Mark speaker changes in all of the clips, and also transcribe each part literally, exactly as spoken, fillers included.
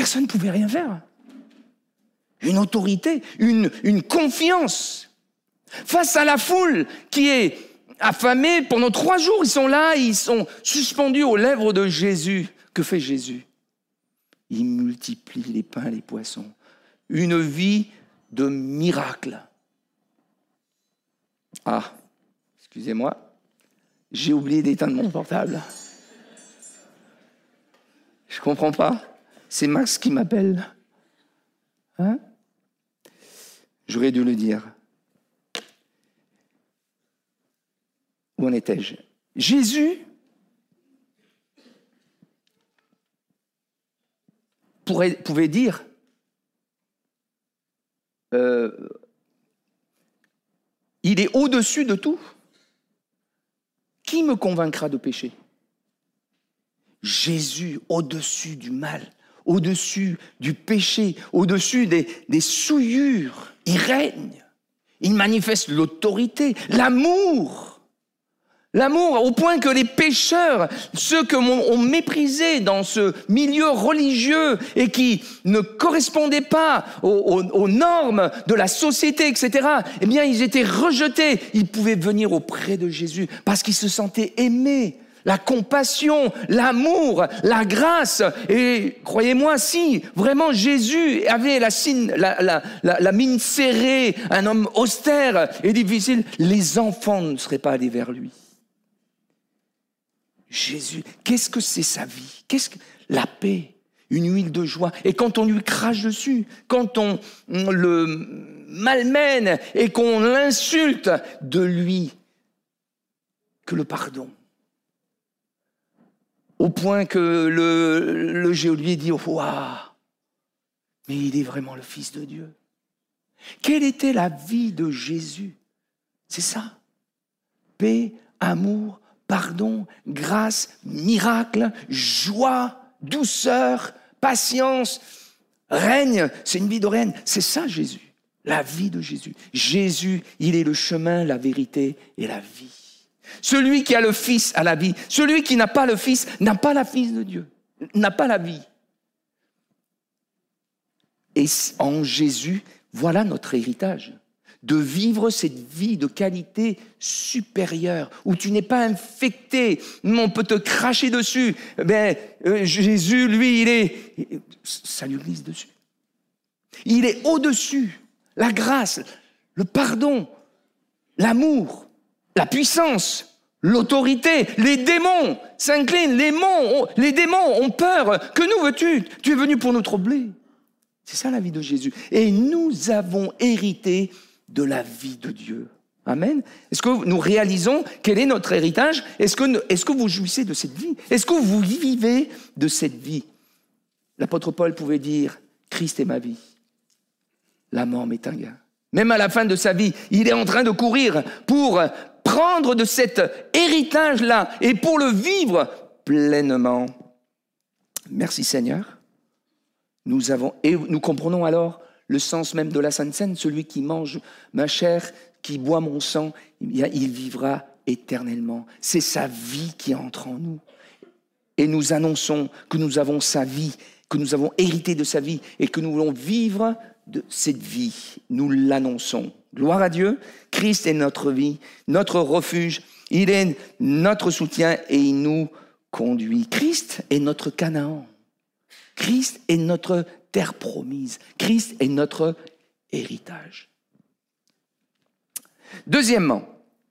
Speaker 1: personne ne pouvait rien faire. Une autorité, une, une confiance. Face à la foule qui est affamée, pendant trois jours, ils sont là, ils sont suspendus aux lèvres de Jésus. Que fait Jésus? Il multiplie les pains et les poissons. Une vie de miracle. Ah, excusez-moi, j'ai oublié d'éteindre mon portable. Je comprends pas. C'est Max qui m'appelle. Hein? J'aurais dû le dire. Où en étais-je? Jésus pourrait, pouvait dire euh, il est au-dessus de tout. Qui me convaincra de péché? Jésus, au-dessus du mal, au-dessus du péché, au-dessus des, des souillures, il règne. Il manifeste l'autorité, l'amour. L'amour, au point que les pécheurs, ceux que on méprisé dans ce milieu religieux et qui ne correspondaient pas aux, aux, aux normes de la société, et cetera, eh bien, ils étaient rejetés. Ils pouvaient venir auprès de Jésus parce qu'ils se sentaient aimés. La compassion, l'amour, la grâce. Et croyez-moi, si vraiment Jésus avait la, signe, la, la, la, la mine serrée, un homme austère et difficile, les enfants ne seraient pas allés vers lui. Jésus, qu'est-ce que c'est sa vie? Qu'est-ce que la paix, une huile de joie? Et quand on lui crache dessus, quand on, on le malmène et qu'on l'insulte, de lui que le pardon. Au point que le, le geôlier dit, waouh, mais il est vraiment le Fils de Dieu. Quelle était la vie de Jésus? C'est ça. Paix, amour, pardon, grâce, miracle, joie, douceur, patience, règne. C'est une vie de règne. C'est ça Jésus, la vie de Jésus. Jésus, il est le chemin, la vérité et la vie. Celui qui a le Fils a la vie. Celui qui n'a pas le Fils n'a pas la Fils de Dieu, n'a pas la vie. Et en Jésus, voilà notre héritage. De vivre cette vie de qualité supérieure, où tu n'es pas infecté, on peut te cracher dessus. Ben, euh, Jésus, lui, il est... Ça lui glisse dessus. Il est au-dessus. La grâce, le pardon, l'amour, la puissance, l'autorité, les démons s'inclinent, les, mon, les démons ont peur. Que nous veux-tu? Tu es venu pour nous troubler. C'est ça la vie de Jésus. Et nous avons hérité de la vie de Dieu. Amen. Est-ce que nous réalisons quel est notre héritage? Est-ce que, est-ce que vous jouissez de cette vie? Est-ce que vous vivez de cette vie? L'apôtre Paul pouvait dire, Christ est ma vie, la mort m'est un gain. Même à la fin de sa vie, il est en train de courir pour prendre de cet héritage-là et pour le vivre pleinement. Merci Seigneur. Nous avons, et nous comprenons alors le sens même de la Sainte Seine, celui qui mange ma chair, qui boit mon sang, il vivra éternellement. C'est sa vie qui entre en nous. Et nous annonçons que nous avons sa vie, que nous avons hérité de sa vie et que nous voulons vivre de cette vie. Nous l'annonçons. Gloire à Dieu. Christ est notre vie, notre refuge. Il est notre soutien et il nous conduit. Christ est notre Canaan. Christ est notre terre promise. Christ est notre héritage. Deuxièmement,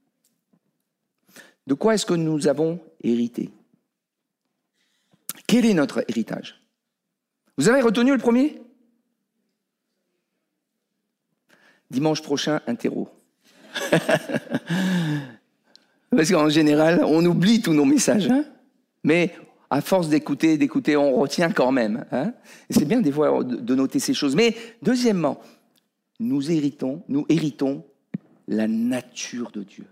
Speaker 1: de quoi est-ce que nous avons hérité? Quel est notre héritage? Vous avez retenu le premier? Dimanche prochain, un terreau. Parce qu'en général, on oublie tous nos messages, hein? Mais à force d'écouter, d'écouter, on retient quand même. Hein? Et c'est bien des fois de noter ces choses. Mais deuxièmement, nous héritons, nous héritons la nature de Dieu.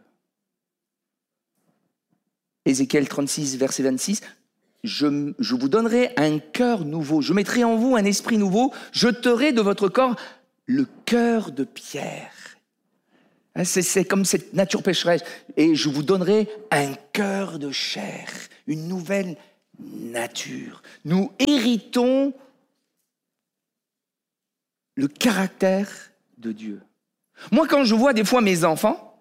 Speaker 1: Ézéchiel trente-six, verset vingt-six, je, je vous donnerai un cœur nouveau, je mettrai en vous un esprit nouveau, j'ôterai de votre corps le cœur de pierre. Hein, c'est, c'est comme cette nature pécheresse. Et je vous donnerai un cœur de chair, une nouvelle nature. Nous héritons le caractère de Dieu. Moi, quand je vois des fois mes enfants,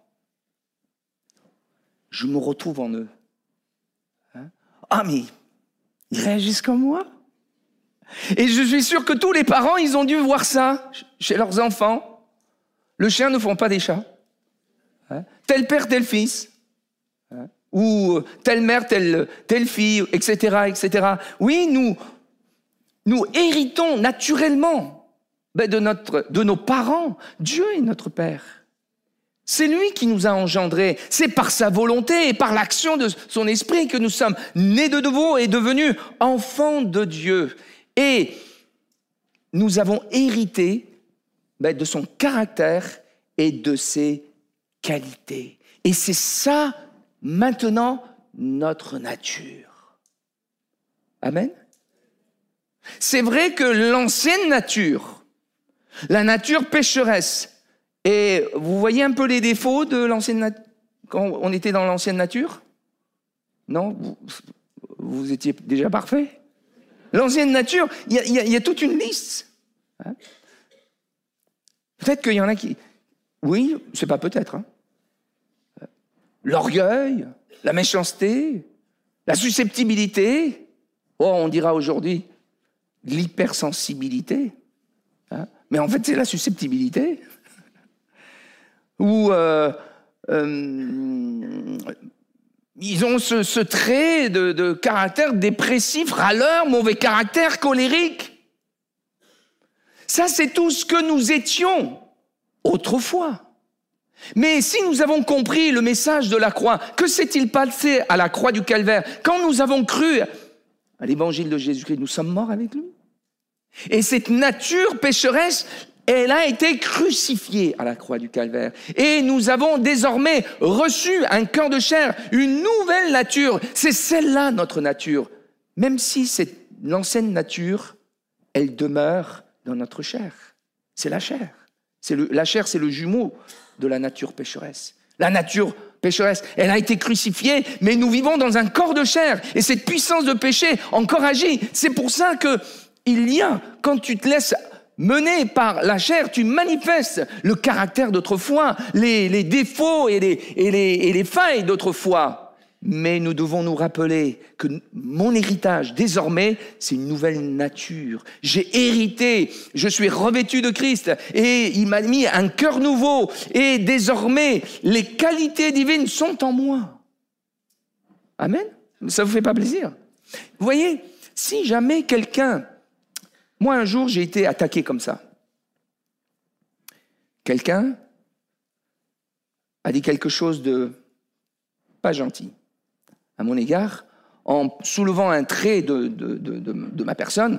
Speaker 1: je me retrouve en eux. Hein? Ah, mais ils réagissent comme moi. Et je suis sûr que tous les parents, ils ont dû voir ça chez leurs enfants. Le chien ne fond pas des chats. Hein? Tel père, tel fils. Hein? Ou telle mère, telle, telle fille, et cetera, et cetera. Oui, nous, nous héritons naturellement ben, de, notre, de nos parents. Dieu est notre Père. C'est lui qui nous a engendrés. C'est par sa volonté et par l'action de son esprit que nous sommes nés de nouveau et devenus enfants de Dieu. Et nous avons hérité ben, de son caractère et de ses qualités. Et c'est ça, maintenant, notre nature. Amen. C'est vrai que l'ancienne nature, la nature pécheresse, et vous voyez un peu les défauts de l'ancienne nature, quand on était dans l'ancienne nature? Non? Vous, vous étiez déjà parfait? L'ancienne nature, il y, y, y a toute une liste. Hein? Peut-être qu'il y en a qui... Oui, c'est pas peut-être. Hein? L'orgueil, la méchanceté, la susceptibilité. Oh, on dira aujourd'hui l'hypersensibilité. Hein? Mais en fait, c'est la susceptibilité. Ou euh, euh, ils ont ce, ce trait de, de caractère dépressif, râleur, mauvais caractère, colérique. Ça, c'est tout ce que nous étions autrefois. Mais si nous avons compris le message de la croix, que s'est-il passé à la croix du Calvaire? Quand nous avons cru à l'évangile de Jésus-Christ, nous sommes morts avec lui. Et cette nature pécheresse, elle a été crucifiée à la croix du Calvaire. Et nous avons désormais reçu un cœur de chair, une nouvelle nature. C'est celle-là, notre nature. Même si c'est l'ancienne nature, elle demeure dans notre chair. C'est la chair. C'est le, la chair, c'est le jumeau de la nature pécheresse. La nature pécheresse, elle a été crucifiée, mais nous vivons dans un corps de chair. Et cette puissance de péché encore agit. C'est pour ça que il y a, quand tu te laisses mené par la chair, tu manifestes le caractère d'autrefois, les, les défauts et les, et, les, et les failles d'autrefois. Mais nous devons nous rappeler que mon héritage, désormais, c'est une nouvelle nature. J'ai hérité, je suis revêtu de Christ et il m'a mis un cœur nouveau. Et désormais, les qualités divines sont en moi. Amen. Ça vous fait pas plaisir? Vous voyez, si jamais quelqu'un... Moi, un jour, j'ai été attaqué comme ça. Quelqu'un a dit quelque chose de pas gentil à mon égard, en soulevant un trait de, de, de, de, de ma personne.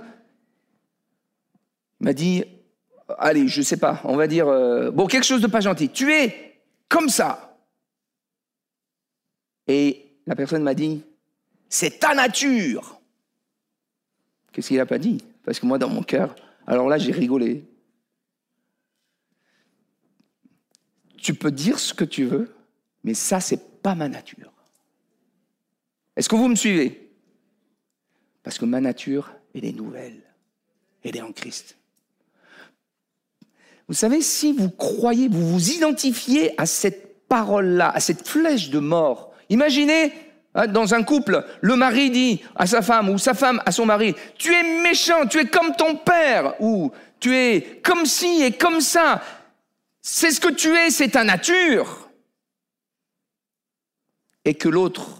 Speaker 1: Il m'a dit, allez, je sais pas, on va dire, euh, bon, quelque chose de pas gentil. Tu es comme ça. Et la personne m'a dit, c'est ta nature. Qu'est-ce qu'il n'a pas dit? Parce que moi, dans mon cœur, alors là, j'ai rigolé. Tu peux dire ce que tu veux, mais ça, c'est pas ma nature. Est-ce que vous me suivez? Parce que ma nature, elle est nouvelle. Elle est en Christ. Vous savez, si vous croyez, vous vous identifiez à cette parole-là, à cette flèche de mort, imaginez... Dans un couple, le mari dit à sa femme ou sa femme à son mari, « Tu es méchant, tu es comme ton père » ou « Tu es comme ci et comme ça ». C'est ce que tu es, c'est ta nature. Et que l'autre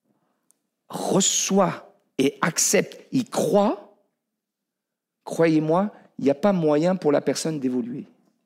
Speaker 1: reçoit et accepte, il croit, croyez-moi, il n'y a pas moyen pour la personne d'évoluer.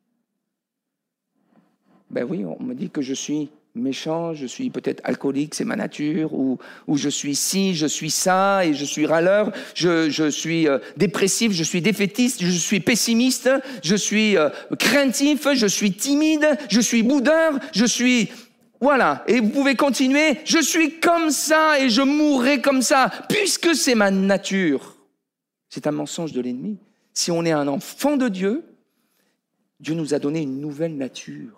Speaker 1: Ben oui, on me dit que je suis... méchant, je suis peut-être alcoolique, c'est ma nature, ou, ou je suis ci, je suis ça, et je suis râleur, je, je suis euh, dépressif, je suis défaitiste, je suis pessimiste, je suis euh, craintif, je suis timide, je suis boudeur, je suis... Voilà, et vous pouvez continuer, je suis comme ça et je mourrai comme ça, puisque c'est ma nature. C'est un mensonge de l'ennemi. Si on est un enfant de Dieu, Dieu nous a donné une nouvelle nature.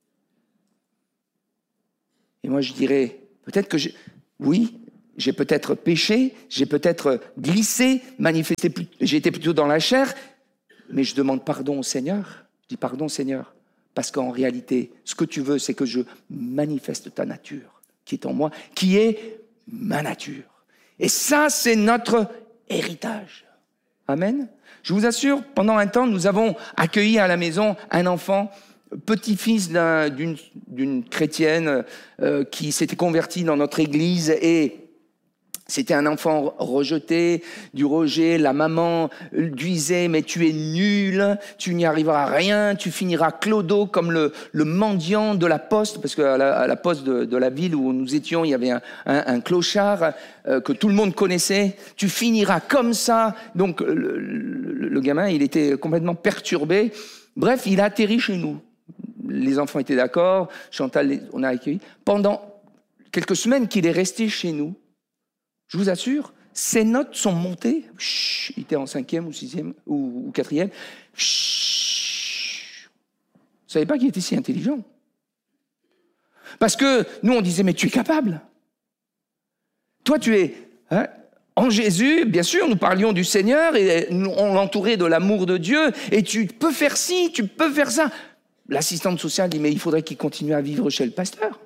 Speaker 1: Et moi, je dirais, peut-être que j'ai, oui, j'ai peut-être péché, j'ai peut-être glissé, manifesté, j'ai été plutôt dans la chair, Mais je demande pardon au Seigneur. Je dis pardon Seigneur, parce qu'en réalité, ce que tu veux, c'est que je manifeste ta nature qui est en moi, qui est ma nature. Et ça, c'est notre héritage. Amen. Je vous assure, pendant un temps, nous avons accueilli à la maison un enfant, petit-fils d'un, d'une, d'une chrétienne euh, qui s'était convertie dans notre église, et c'était un enfant rejeté, du rejet. La maman lui disait « mais tu es nul, tu n'y arriveras à rien, tu finiras clodo comme le, le mendiant de la poste », parce qu'à la, à la poste de, de la ville où nous étions, il y avait un, un, un clochard euh, que tout le monde connaissait. « Tu finiras comme ça ». Donc le, le, le gamin, il était complètement perturbé. Bref, il a atterri chez nous. Les enfants étaient d'accord, Chantal, on a accueilli. Pendant quelques semaines qu'il est resté chez nous, je vous assure, ses notes sont montées. Chut, il était en cinquième ou sixième ou, ou quatrième. Chut. Vous ne savez pas qu'il était si intelligent. Parce que nous, on disait, mais tu es capable. Toi, tu es hein, en Jésus. Bien sûr, nous parlions du Seigneur et on l'entourait de l'amour de Dieu. Et tu peux faire ci, tu peux faire ça. L'assistante sociale dit, mais il faudrait qu'il continue à vivre chez le pasteur.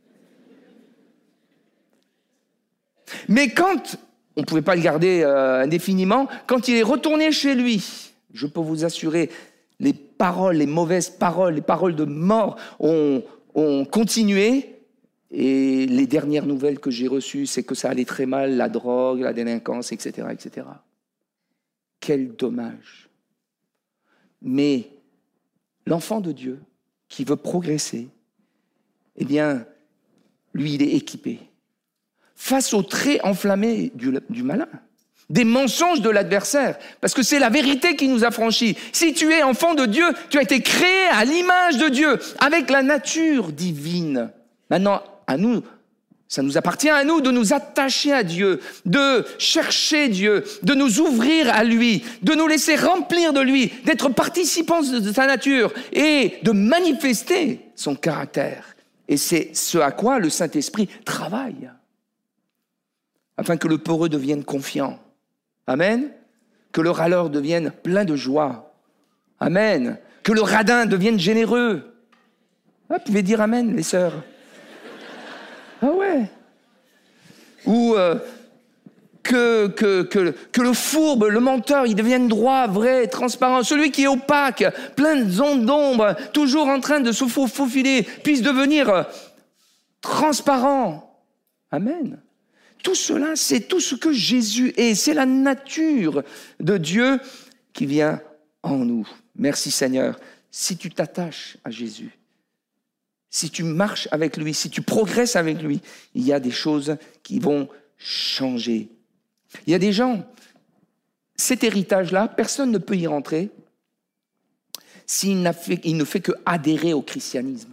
Speaker 1: Mais quand, on ne pouvait pas le garder euh, indéfiniment, quand il est retourné chez lui, je peux vous assurer, les paroles, les mauvaises paroles, les paroles de mort ont, ont continué. Et les dernières nouvelles que j'ai reçues, c'est que ça allait très mal, la drogue, la délinquance, et cetera, et cetera. Quel dommage. Mais l'enfant de Dieu qui veut progresser, eh bien, lui, il est équipé. Face aux traits enflammés du, du malin, des mensonges de l'adversaire, parce que c'est la vérité qui nous affranchit. Si tu es enfant de Dieu, tu as été créé à l'image de Dieu, avec la nature divine. Maintenant, à nous, ça nous appartient à nous de nous attacher à Dieu, de chercher Dieu, de nous ouvrir à lui, de nous laisser remplir de lui, d'être participants de sa nature et de manifester son caractère. Et c'est ce à quoi le Saint-Esprit travaille. Afin que le peureux devienne confiant. Amen. Que le râleur devienne plein de joie. Amen. Que le radin devienne généreux. Ah, vous pouvez dire amen, les sœurs. Ah ouais. Ou euh, que, que, que, que le fourbe, le menteur, il devienne droit, vrai, transparent. Celui qui est opaque, plein de zones d'ombre, toujours en train de se faufiler, puisse devenir transparent. Amen. Tout cela, c'est tout ce que Jésus est. C'est la nature de Dieu qui vient en nous. Merci Seigneur. Si tu t'attaches à Jésus, si tu marches avec lui, si tu progresses avec lui, il y a des choses qui vont changer. Il y a des gens, cet héritage-là, personne ne peut y rentrer s'il n'a fait, il ne fait que adhérer au christianisme.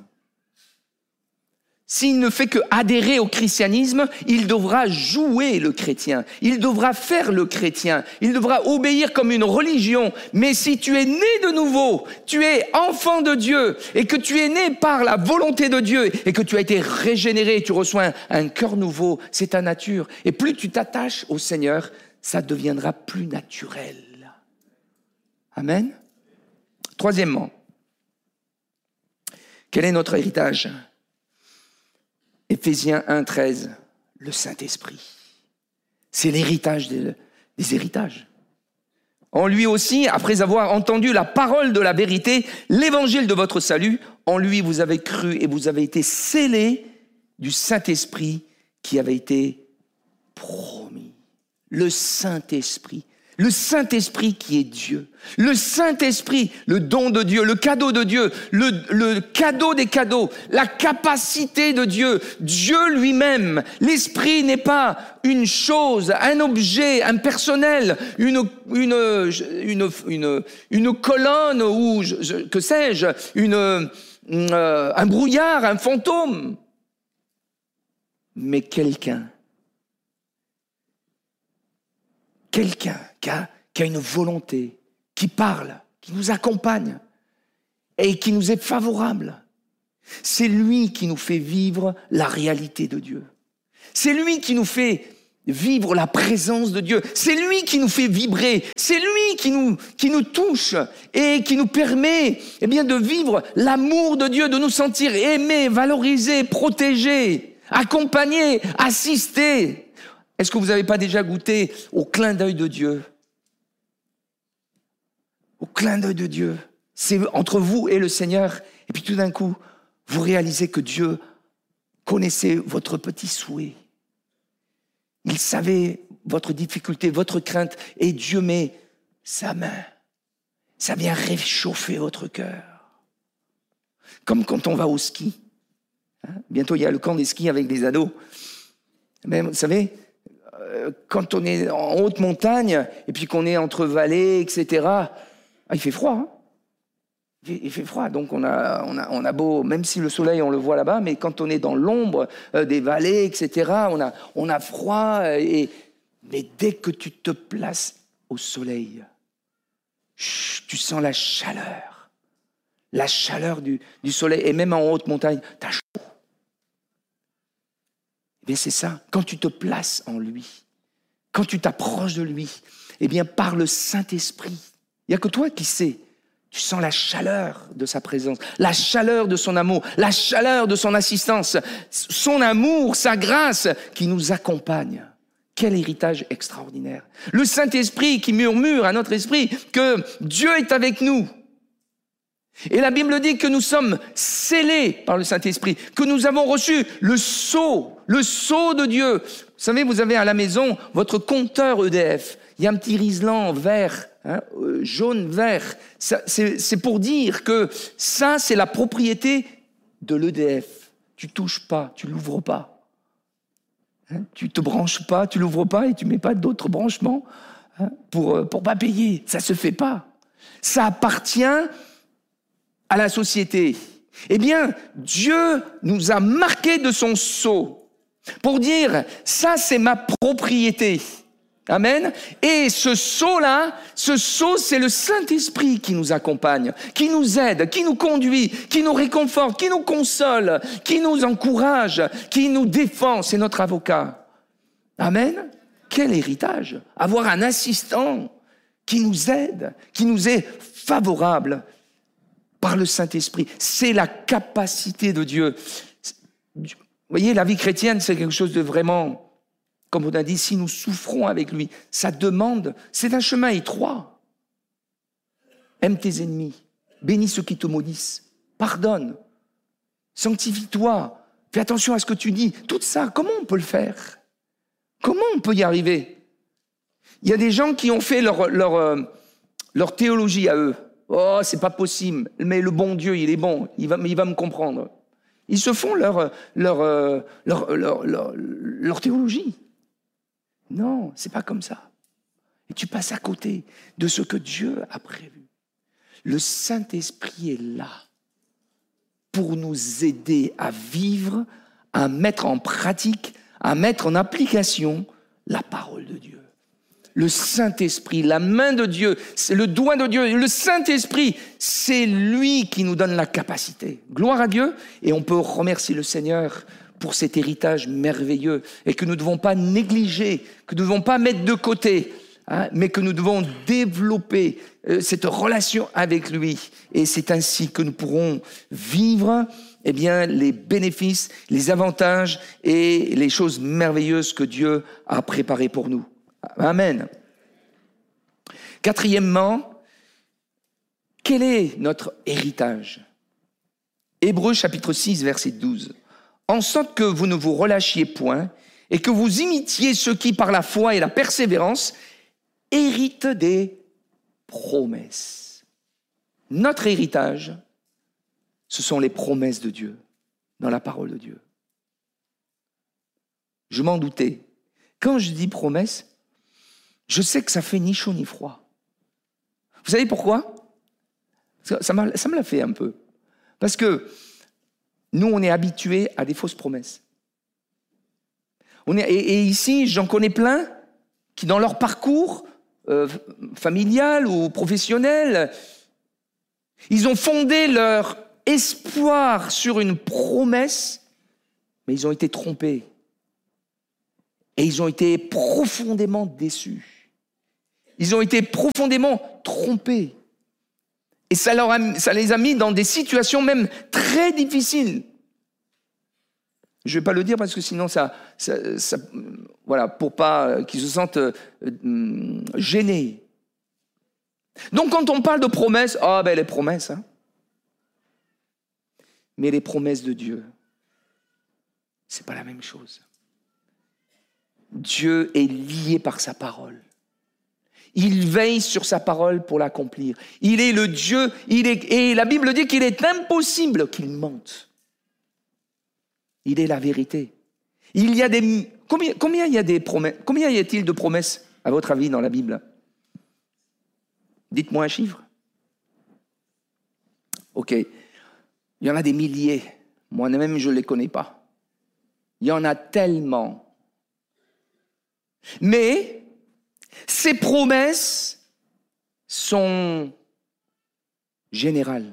Speaker 1: S'il ne fait que adhérer au christianisme, il devra jouer le chrétien, il devra faire le chrétien, il devra obéir comme une religion. Mais si tu es né de nouveau, tu es enfant de Dieu et que tu es né par la volonté de Dieu et que tu as été régénéré, tu reçois un, un cœur nouveau, c'est ta nature. Et plus tu t'attaches au Seigneur, ça deviendra plus naturel. Amen. Troisièmement, quel est notre héritage ? Éphésiens un, treize, le Saint-Esprit. C'est l'héritage des, des héritages. En lui aussi, après avoir entendu la parole de la vérité, l'évangile de votre salut, en lui vous avez cru et vous avez été scellés du Saint-Esprit qui avait été promis. Le Saint-Esprit. Le Saint-Esprit qui est Dieu. Le Saint-Esprit, le don de Dieu, le cadeau de Dieu, le, le cadeau des cadeaux, la capacité de Dieu, Dieu lui-même. L'Esprit n'est pas une chose, un objet impersonnel, une, une, une, une, une colonne ou, je, que sais-je, une, euh, un brouillard, un fantôme. Mais quelqu'un Quelqu'un qui a, qui a une volonté, qui parle, qui nous accompagne et qui nous est favorable. C'est lui qui nous fait vivre la réalité de Dieu. C'est lui qui nous fait vivre la présence de Dieu. C'est lui qui nous fait vibrer, c'est lui qui nous, qui nous touche et qui nous permet eh bien, de vivre l'amour de Dieu, de nous sentir aimés, valorisés, protégés, accompagnés, assistés. Est-ce que vous n'avez pas déjà goûté au clin d'œil de Dieu? Au clin d'œil de Dieu. C'est entre vous et le Seigneur. Et puis tout d'un coup, vous réalisez que Dieu connaissait votre petit souhait. Il savait votre difficulté, votre crainte, et Dieu met sa main. Ça vient réchauffer votre cœur. Comme quand on va au ski. Hein? Bientôt, il y a le camp des skis avec les ados. Mais vous savez, euh, quand on est en haute montagne, et puis qu'on est entre vallées, et cetera, ah, il fait froid, hein? Il fait froid, donc on a, on, a, on a beau, même si le soleil on le voit là-bas, mais quand on est dans l'ombre euh, des vallées, et cetera, on a, on a froid, et, mais dès que tu te places au soleil, chut, tu sens la chaleur, la chaleur du, du soleil, et même en haute montagne, t'as chaud. Eh bien c'est ça, quand tu te places en lui, quand tu t'approches de lui, eh bien par le Saint-Esprit, il n'y a que toi qui sais. Tu sens la chaleur de sa présence, la chaleur de son amour, la chaleur de son assistance, son amour, sa grâce qui nous accompagne. Quel héritage extraordinaire. Le Saint-Esprit qui murmure à notre esprit que Dieu est avec nous. Et la Bible dit que nous sommes scellés par le Saint-Esprit, que nous avons reçu le sceau, le sceau de Dieu. Vous savez, vous avez à la maison votre compteur E D F. Il y a un petit riselant vert, hein, jaune, vert. Ça, c'est, c'est pour dire que ça, c'est la propriété de l'E D F. Tu touches pas, tu l'ouvres pas. Hein, tu te branches pas, tu l'ouvres pas et tu mets pas d'autres branchements hein, pour pour pas payer. Ça se fait pas. Ça appartient à la société. Eh bien, Dieu nous a marqué de son sceau pour dire ça, c'est ma propriété. Amen. Et ce sceau-là, ce sceau, c'est le Saint-Esprit qui nous accompagne, qui nous aide, qui nous conduit, qui nous réconforte, qui nous console, qui nous encourage, qui nous défend. C'est notre avocat. Amen. Quel héritage. Avoir un assistant qui nous aide, qui nous est favorable par le Saint-Esprit. C'est la capacité de Dieu. Vous voyez, la vie chrétienne, c'est quelque chose de vraiment... Comme on a dit, si nous souffrons avec lui, ça demande, c'est un chemin étroit. Aime tes ennemis, bénis ceux qui te maudissent, pardonne, sanctifie-toi, fais attention à ce que tu dis. Tout ça, comment on peut le faire? Comment on peut y arriver? Il y a des gens qui ont fait leur, leur, euh, leur théologie à eux. Oh, c'est pas possible, mais le bon Dieu, il est bon, il va, il va me comprendre. Ils se font leur, leur, leur, leur, leur, leur, leur théologie. Non, c'est pas comme ça. Et tu passes à côté de ce que Dieu a prévu. Le Saint-Esprit est là pour nous aider à vivre, à mettre en pratique, à mettre en application la parole de Dieu. Le Saint-Esprit, la main de Dieu, c'est le doigt de Dieu. Le Saint-Esprit, c'est lui qui nous donne la capacité. Gloire à Dieu. Et on peut remercier le Seigneur pour cet héritage merveilleux et que nous ne devons pas négliger, que nous ne devons pas mettre de côté, hein, mais que nous devons développer euh, cette relation avec lui. Et c'est ainsi que nous pourrons vivre eh bien, les bénéfices, les avantages et les choses merveilleuses que Dieu a préparées pour nous. Amen. Quatrièmement, quel est notre héritage? Hébreux chapitre six, verset douze. En sorte que vous ne vous relâchiez point et que vous imitiez ceux qui, par la foi et la persévérance, héritent des promesses. Notre héritage, ce sont les promesses de Dieu dans la parole de Dieu. Je m'en doutais. Quand je dis promesses, je sais que ça fait ni chaud ni froid. Vous savez pourquoi? Ça, ça, m'a, ça me l'a fait un peu. Parce que nous, on est habitués à des fausses promesses. On est, et, et ici, j'en connais plein qui, dans leur parcours euh, familial ou professionnel, ils ont fondé leur espoir sur une promesse, mais ils ont été trompés. Et ils ont été profondément déçus. Ils ont été profondément trompés. Et ça, leur a, ça les a mis dans des situations même très difficiles. Je ne vais pas le dire parce que sinon, ça, ça, ça, voilà, pour pas qu'ils se sentent euh, gênés. Donc, quand on parle de promesses, ah ben les promesses, hein. Mais les promesses de Dieu, c'est pas la même chose. Dieu est lié par sa parole. Il veille sur sa parole pour l'accomplir. Il est le Dieu, il est, et la Bible dit qu'il est impossible qu'il mente. Il est la vérité. Il y a des, combien, combien il y a des promesses, combien y a-t-il de promesses, à votre avis, dans la Bible? Dites-moi un chiffre. Ok. Il y en a des milliers. Moi-même, je ne les connais pas. Il y en a tellement. Mais ces promesses sont générales.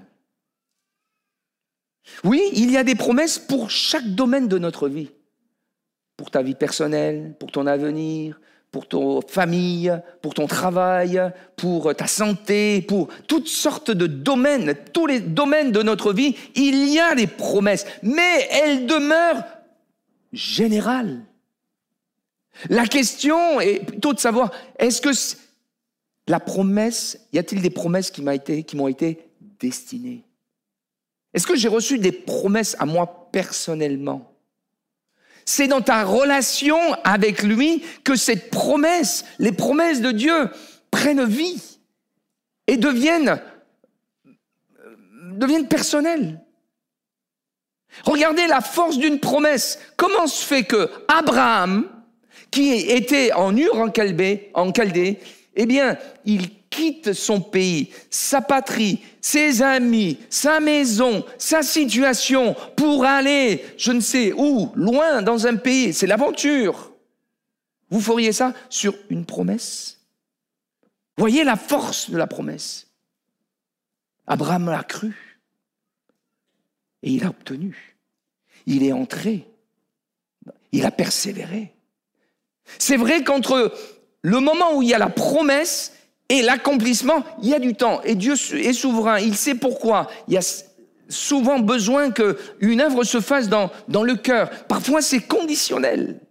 Speaker 1: Oui, il y a des promesses pour chaque domaine de notre vie. Pour ta vie personnelle, pour ton avenir, pour ta famille, pour ton travail, pour ta santé, pour toutes sortes de domaines, tous les domaines de notre vie, il y a des promesses, mais elles demeurent générales. La question est plutôt de savoir, est-ce que la promesse, y a-t-il des promesses qui m'ont été, qui m'ont été destinées? Est-ce que j'ai reçu des promesses à moi personnellement? C'est dans ta relation avec lui que cette promesse, les promesses de Dieu prennent vie et deviennent, deviennent personnelles. Regardez la force d'une promesse. Comment se fait que Abraham, qui était en Ur en Chaldée, en Chaldée, eh bien, il quitte son pays, sa patrie, ses amis, sa maison, sa situation pour aller, je ne sais où, loin dans un pays. C'est l'aventure. Vous feriez ça sur une promesse? Voyez la force de la promesse. Abraham l'a cru et il a obtenu. Il est entré. Il a persévéré. C'est vrai qu'entre le moment où il y a la promesse et l'accomplissement, il y a du temps. Et Dieu est souverain, il sait pourquoi. Il y a souvent besoin qu'une œuvre se fasse dans, dans le cœur. Parfois, c'est conditionnel.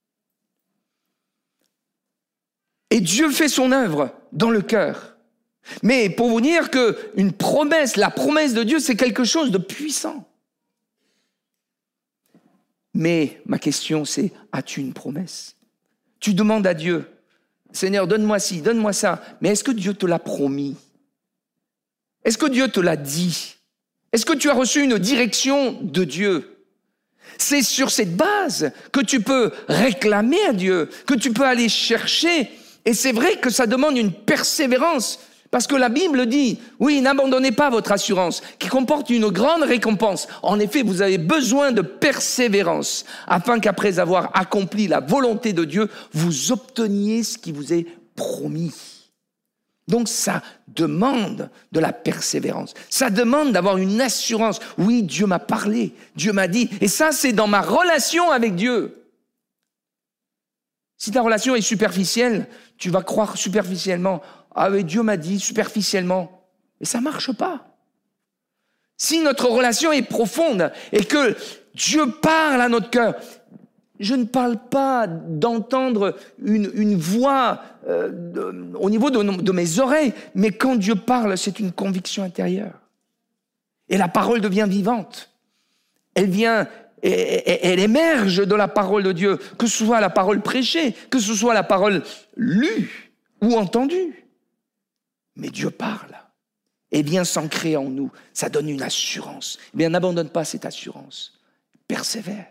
Speaker 1: Et Dieu fait son œuvre dans le cœur. Mais pour vous dire qu'une promesse, la promesse de Dieu, c'est quelque chose de puissant. Mais ma question, c'est, as-tu une promesse? Tu demandes à Dieu, Seigneur, donne-moi ci, donne-moi ça. Mais est-ce que Dieu te l'a promis? Est-ce que Dieu te l'a dit? Est-ce que tu as reçu une direction de Dieu? C'est sur cette base que tu peux réclamer à Dieu, que tu peux aller chercher. Et c'est vrai que ça demande une persévérance. Parce que la Bible dit, oui, n'abandonnez pas votre assurance, qui comporte une grande récompense. En effet, vous avez besoin de persévérance, afin qu'après avoir accompli la volonté de Dieu, vous obteniez ce qui vous est promis. Donc ça demande de la persévérance. Ça demande d'avoir une assurance. Oui, Dieu m'a parlé, Dieu m'a dit. Et ça, c'est dans ma relation avec Dieu. Si ta relation est superficielle, tu vas croire superficiellement. Ah oui, Dieu m'a dit superficiellement. Et ça ne marche pas. Si notre relation est profonde et que Dieu parle à notre cœur, je ne parle pas d'entendre une, une voix euh, de, au niveau de, de mes oreilles, mais quand Dieu parle, c'est une conviction intérieure. Et la parole devient vivante. Elle vient, elle émerge de la parole de Dieu, que ce soit la parole prêchée, que ce soit la parole lue ou entendue. Mais Dieu parle et vient s'ancrer en nous. Ça donne une assurance. Eh bien, n'abandonne pas cette assurance. Persévère.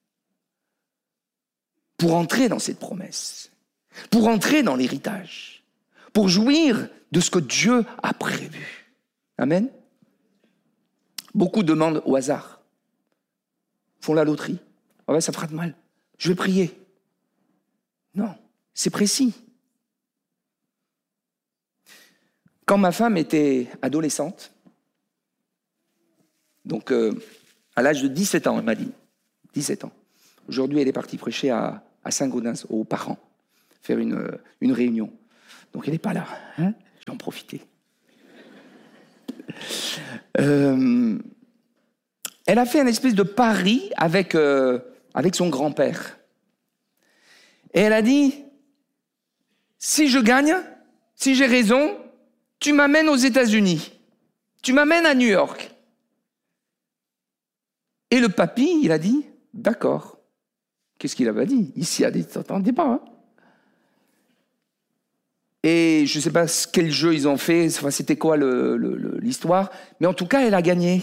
Speaker 1: Pour entrer dans cette promesse. Pour entrer dans l'héritage. Pour jouir de ce que Dieu a prévu. Amen. Beaucoup demandent au hasard. Font la loterie. Ah ouais, ça fera de mal. Je vais prier. Non, c'est précis. Quand ma femme était adolescente, donc euh, à l'âge de dix-sept ans, elle m'a dit, dix-sept ans. Aujourd'hui, elle est partie prêcher à, à Saint-Gaudens, aux parents, faire une, une réunion. Donc elle n'est pas là, hein, je vais en profiter. Euh, elle a fait un espèce de pari avec, euh, avec son grand-père. Et elle a dit, si je gagne, si j'ai raison, tu m'amènes aux États-Unis. Tu m'amènes à New York. Et le papy, il a dit, d'accord. Qu'est-ce qu'il avait dit? Il s'y attendait pas. Hein. Et je ne sais pas quel jeu ils ont fait, enfin, c'était quoi le, le, le, l'histoire, mais en tout cas, elle a gagné.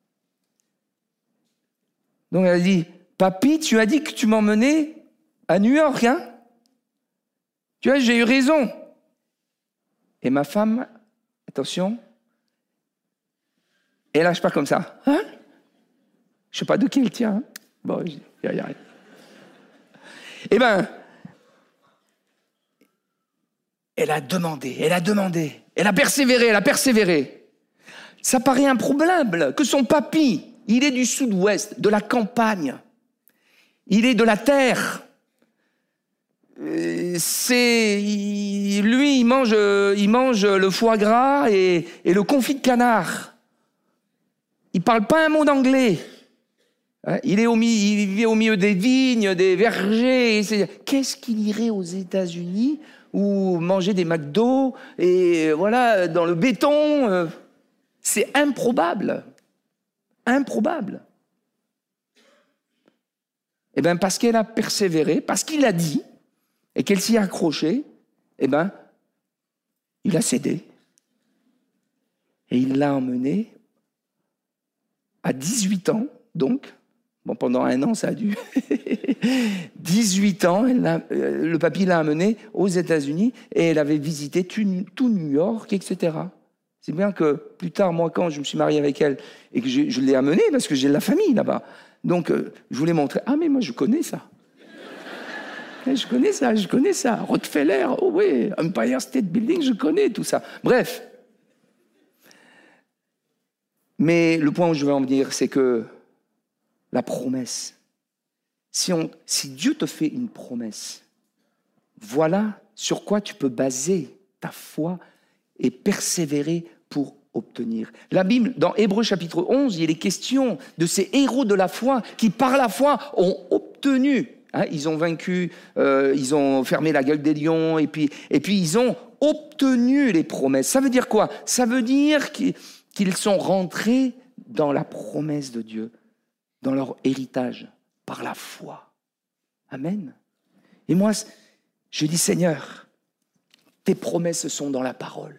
Speaker 1: Donc elle a dit, papy, tu as dit que tu m'emmenais à New York, hein? Tu vois, j'ai eu raison. Et ma femme, attention, elle lâche pas comme ça. Hein? Je ne sais pas de qui elle tient. Hein? Bon, il y a rien. Eh bien, elle a demandé, elle a demandé, elle a persévéré, elle a persévéré. Ça paraît improbable que son papy, il est du sud-ouest, de la campagne. Il est de la terre. C'est, il, lui, il mange, il mange le foie gras et, et le confit de canard. Il ne parle pas un mot d'anglais. Il, est au, il vit au milieu des vignes, des vergers. Qu'est-ce qu'il irait aux États-Unis ou manger des McDo et voilà, dans le béton? C'est improbable. Improbable. Eh bien, parce qu'elle a persévéré, parce qu'il a dit, et qu'elle s'y est accrochée, eh bien, il a cédé. Et il l'a emmenée à dix-huit ans, donc, bon, pendant un an, ça a dû. dix-huit ans, elle l'a, euh, le papy l'a amenée aux États-Unis et elle avait visité tout, tout New York, et cetera. C'est bien que plus tard, moi, quand je me suis marié avec elle et que je, je l'ai amenée, parce que j'ai de la famille là-bas, donc euh, je voulais montrer, ah mais moi je connais ça. Je connais ça, je connais ça. Rockefeller, oh oui, Empire State Building, je connais tout ça. Bref. Mais le point où je veux en venir, c'est que la promesse, si, on, si Dieu te fait une promesse, voilà sur quoi tu peux baser ta foi et persévérer pour obtenir. La Bible, dans Hébreux chapitre onze, il est question de ces héros de la foi qui, par la foi, ont obtenu. Hein, ils ont vaincu, euh, ils ont fermé la gueule des lions, et puis, et puis ils ont obtenu les promesses. Ça veut dire quoi? Ça veut dire qu'ils, qu'ils sont rentrés dans la promesse de Dieu, dans leur héritage, par la foi. Amen. Et moi, je dis, Seigneur, tes promesses sont dans la parole.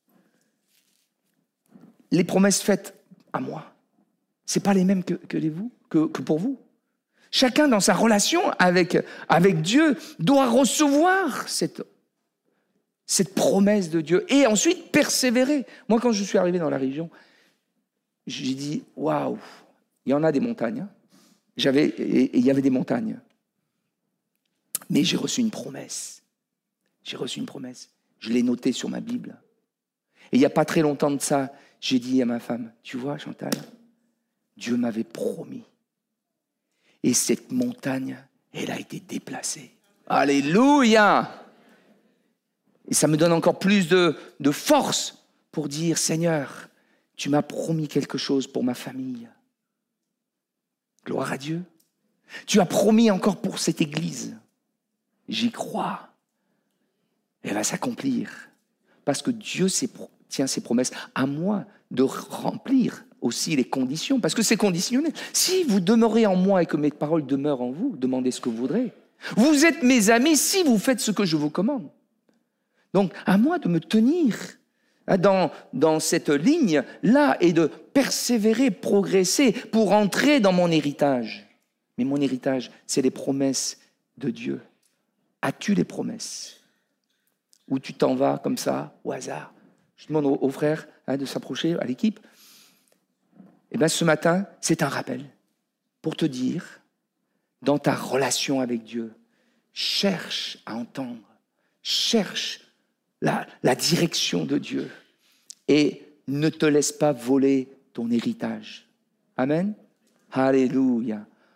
Speaker 1: Les promesses faites à moi, ce n'est pas les mêmes que, que, les vous, que, que pour vous. Chacun dans sa relation avec, avec Dieu doit recevoir cette, cette promesse de Dieu et ensuite persévérer. Moi, quand je suis arrivé dans la région, j'ai dit, waouh, il y en a des montagnes. Hein. J'avais, et, et il y avait des montagnes. Mais j'ai reçu une promesse. J'ai reçu une promesse. Je l'ai notée sur ma Bible. Et il n'y a pas très longtemps de ça, j'ai dit à ma femme, tu vois Chantal, Dieu m'avait promis. Et cette montagne, elle a été déplacée. Alléluia! Et ça me donne encore plus de, de force pour dire, Seigneur, tu m'as promis quelque chose pour ma famille. Gloire à Dieu. Tu as promis encore pour cette église. J'y crois. Elle va s'accomplir. Parce que Dieu tient ses promesses. À moi de remplir aussi les conditions, parce que c'est conditionnel. Si vous demeurez en moi et que mes paroles demeurent en vous, demandez ce que vous voudrez. Vous êtes mes amis si vous faites ce que je vous commande. Donc, à moi de me tenir dans, dans cette ligne-là et de persévérer, progresser pour entrer dans mon héritage. Mais mon héritage, c'est les promesses de Dieu. As-tu les promesses? Ou tu t'en vas comme ça, au hasard? Je demande aux, aux frères hein, de s'approcher, à l'équipe. Eh bien, ce matin, c'est un rappel pour te dire, dans ta relation avec Dieu, cherche à entendre, cherche la, la direction de Dieu et ne te laisse pas voler ton héritage. Amen. Alléluia.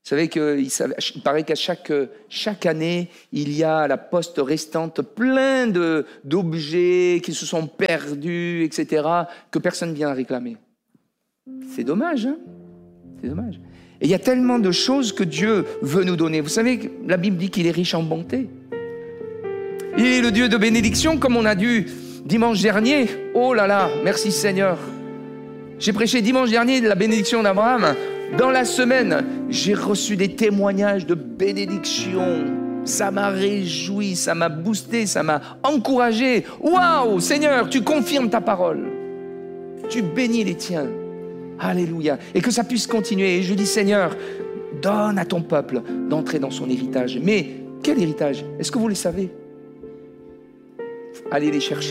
Speaker 1: savez qu'il il paraît qu'à chaque, chaque année, il y à la poste restante plein de, d'objets qui se sont perdus, et cetera, que personne ne vient réclamer. C'est dommage, hein? C'est dommage. Et il y a tellement de choses que Dieu veut nous donner. Vous savez, la Bible dit qu'il est riche en bonté. Il est le Dieu de bénédiction, comme on a dû dimanche dernier. Oh là là, merci Seigneur. J'ai prêché dimanche dernier de la bénédiction d'Abraham. Dans la semaine, j'ai reçu des témoignages de bénédiction. Ça m'a réjoui, ça m'a boosté, ça m'a encouragé. Waouh, Seigneur, tu confirmes ta parole. Tu bénis les tiens. Alléluia. Et que ça puisse continuer. Et je dis, Seigneur, donne à ton peuple d'entrer dans son héritage. Mais quel héritage? Est-ce que vous le savez? Allez les chercher.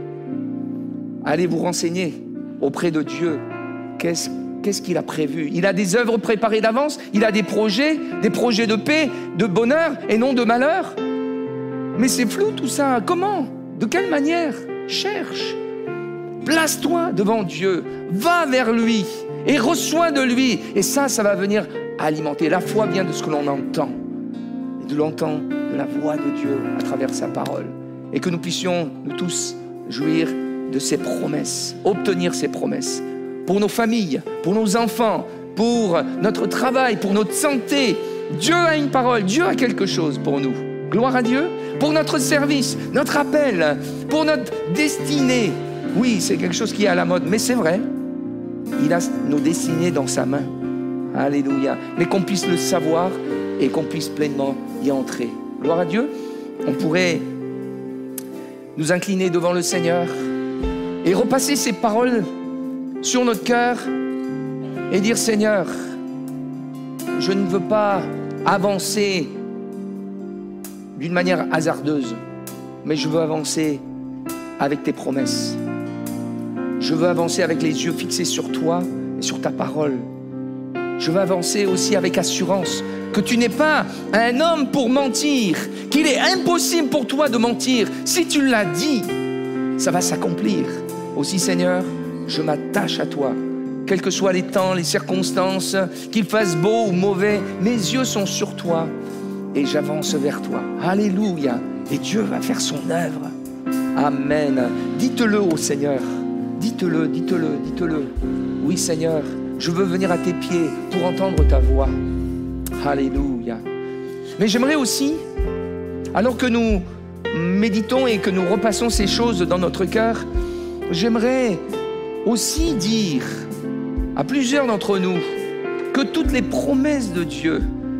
Speaker 1: Allez vous renseigner auprès de Dieu. Qu'est-ce, qu'est-ce qu'il a prévu? Il a des œuvres préparées d'avance. Il a des projets, des projets de paix, de bonheur et non de malheur. Mais c'est flou tout ça. Comment? De quelle manière? Cherche. Place-toi devant Dieu, va vers lui et reçois de lui. Et ça, ça va venir alimenter. La foi vient de ce que l'on entend. Et de l'entendre de la voix de Dieu à travers sa parole. Et que nous puissions, nous tous, jouir de ses promesses, obtenir ses promesses. Pour nos familles, pour nos enfants, pour notre travail, pour notre santé. Dieu a une parole, Dieu a quelque chose pour nous. Gloire à Dieu. Pour notre service, notre appel, pour notre destinée. Oui, c'est quelque chose qui est à la mode, mais c'est vrai. Il a nos destinées dans sa main. Alléluia. Mais qu'on puisse le savoir et qu'on puisse pleinement y entrer. Gloire à Dieu. On pourrait nous incliner devant le Seigneur et repasser ces paroles sur notre cœur et dire, Seigneur, je ne veux pas avancer d'une manière hasardeuse, mais je veux avancer avec tes promesses. Je veux avancer avec les yeux fixés sur toi et sur ta parole. Je veux avancer aussi avec assurance que tu n'es pas un homme pour mentir, qu'il est impossible pour toi de mentir. Si tu l'as dit, ça va s'accomplir. Aussi, Seigneur, je m'attache à toi. Quels que soient les temps, les circonstances, qu'il fasse beau ou mauvais, mes yeux sont sur toi et j'avance vers toi. Alléluia. Et Dieu va faire son œuvre. Amen. Dites-le au Seigneur. Dites-le, dites-le, dites-le. Oui, Seigneur, je veux venir à tes pieds pour entendre ta voix. Alléluia. Mais j'aimerais aussi, alors que nous méditons et que nous repassons ces choses dans notre cœur, j'aimerais aussi dire à plusieurs d'entre nous que toutes les promesses de Dieu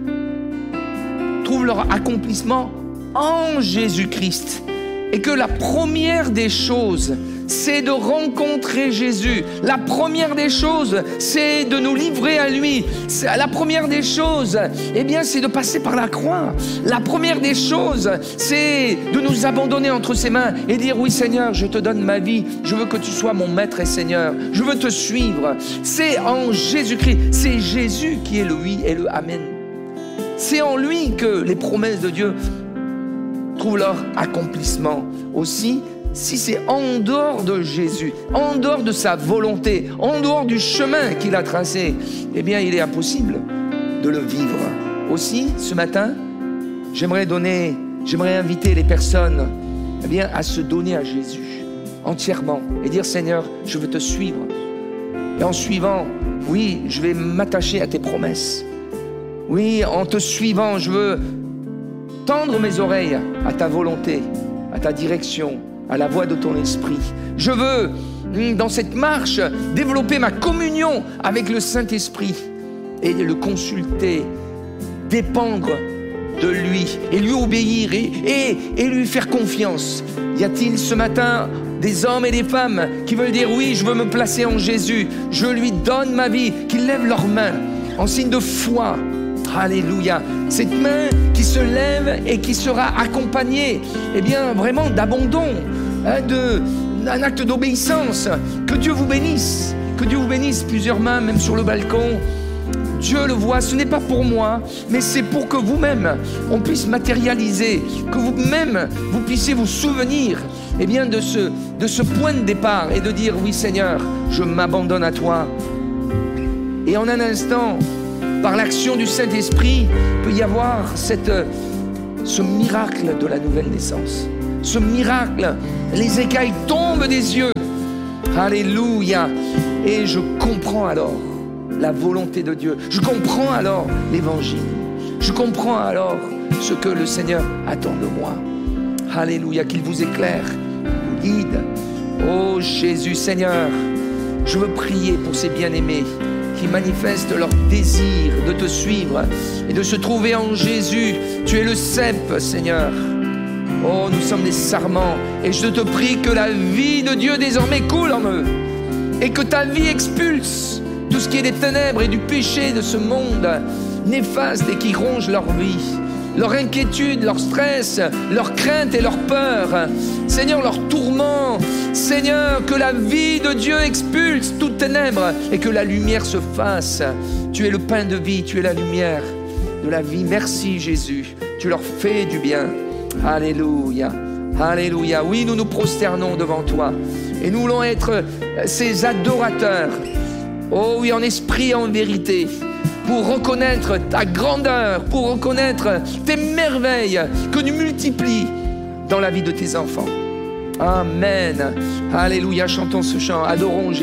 Speaker 1: trouvent leur accomplissement en Jésus-Christ. Et que la première des choses, c'est de rencontrer Jésus. La première des choses, c'est de nous livrer à lui. La première des choses, eh bien, c'est de passer par la croix. La première des choses, c'est de nous abandonner entre ses mains et dire, oui Seigneur, je te donne ma vie. Je veux que tu sois mon maître et Seigneur. Je veux te suivre. C'est en Jésus-Christ. C'est Jésus qui est le oui et le amen. C'est en lui que les promesses de Dieu trouvent leur accomplissement. Aussi, si c'est en dehors de Jésus, en dehors de sa volonté, en dehors du chemin qu'il a tracé, eh bien, il est impossible de le vivre. Aussi, ce matin, j'aimerais donner, j'aimerais inviter les personnes, eh bien, à se donner à Jésus entièrement et dire, Seigneur, je veux te suivre. Et en suivant, oui, je vais m'attacher à tes promesses. Oui, en te suivant, je veux tendre mes oreilles à ta volonté, à ta direction, à la voix de ton esprit. Je veux, dans cette marche, développer ma communion avec le Saint-Esprit et le consulter, dépendre de lui et lui obéir et, et, et lui faire confiance. Y a-t-il ce matin des hommes et des femmes qui veulent dire oui, je veux me placer en Jésus, je lui donne ma vie, qu'ils lèvent leurs mains en signe de foi. Alléluia. Cette main qui se lève et qui sera accompagnée, eh bien, vraiment d'abandon, hein, de, d'un acte d'obéissance. Que Dieu vous bénisse. Que Dieu vous bénisse. Plusieurs mains, même sur le balcon. Dieu le voit. Ce n'est pas pour moi, mais c'est pour que vous-même, on puisse matérialiser, que vous-même, vous puissiez vous souvenir, eh bien, de ce, de ce point de départ et de dire, oui Seigneur, je m'abandonne à toi. Et en un instant, par l'action du Saint-Esprit, peut y avoir cette, ce miracle de la nouvelle naissance. Ce miracle, les écailles tombent des yeux. Alléluia. Et je comprends alors la volonté de Dieu. Je comprends alors l'évangile. Je comprends alors ce que le Seigneur attend de moi. Alléluia, qu'il vous éclaire, vous guide. Oh Jésus, Seigneur, je veux prier pour ces bien-aimés qui manifestent leur désir de te suivre et de se trouver en Jésus. Tu es le cep, Seigneur. Oh, nous sommes des sarments et je te prie que la vie de Dieu désormais coule en eux et que ta vie expulse tout ce qui est des ténèbres et du péché de ce monde néfaste et qui ronge leur vie, leur inquiétude, leur stress, leur crainte et leur peur. Seigneur, leur tourment. Seigneur, que la vie de Dieu expulse toute ténèbres et que la lumière se fasse. Tu es le pain de vie, tu es la lumière de la vie. Merci Jésus, tu leur fais du bien. Alléluia, alléluia. Oui, nous nous prosternons devant toi et nous voulons être ces adorateurs. Oh oui, en esprit et en vérité, pour reconnaître ta grandeur, pour reconnaître tes merveilles que tu multiplies dans la vie de tes enfants. Amen. Alléluia, chantons ce chant, adorons Jésus.